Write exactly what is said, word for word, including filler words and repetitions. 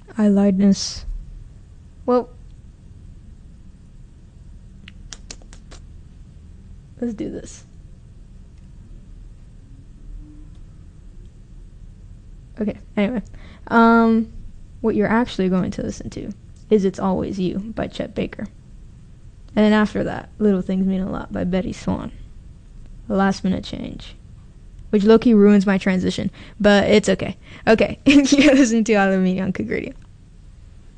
I liedness. Well, let's do this. Okay, anyway. Um, what you're actually going to listen to is It's Always You by Chet Baker. And then after that, Little Things Mean a Lot by Betty Swan. A last minute change. Which low-key ruins my transition, but it's okay. Okay, you're listening to All of Me on Cook Radio.